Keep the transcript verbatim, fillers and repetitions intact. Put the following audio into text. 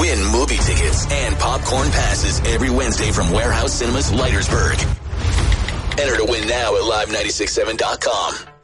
Win movie tickets and popcorn passes every Wednesday from Warehouse Cinemas, Leitersburg. Enter to win now at live nine six seven dot com.